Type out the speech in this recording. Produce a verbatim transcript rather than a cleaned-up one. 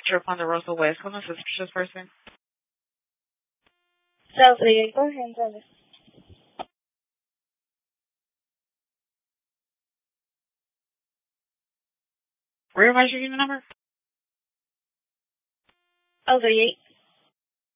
Trip Ponderosa West. Hold on, suspicious person. South eight. Go ahead, entonces. Where am I shooting the number? South eight.